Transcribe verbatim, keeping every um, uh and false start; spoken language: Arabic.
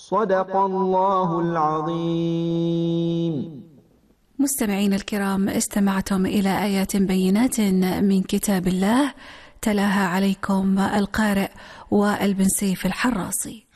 صدق الله العظيم. مستمعين الكرام، استمعتم إلى آيات بينات من كتاب الله تلاها عليكم القارئ وائل بن سيف الحراصي.